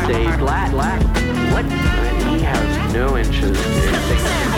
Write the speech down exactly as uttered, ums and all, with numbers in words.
say black, black. What? He has no interest in